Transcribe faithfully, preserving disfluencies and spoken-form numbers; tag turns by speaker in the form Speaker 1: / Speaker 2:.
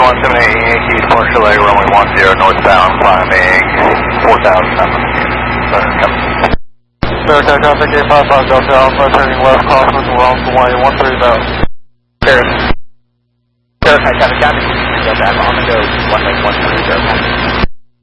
Speaker 1: one seven eight Yankee, partial leg, runway one zero, northbound, climbing four thousand.
Speaker 2: Bearcat traffic eight five five Delta Alpha, turning left, crosswind, Wells, Hawaii, one three thousand.
Speaker 3: Bearcat traffic, Delta Alpha, on the go, one leg one three zero.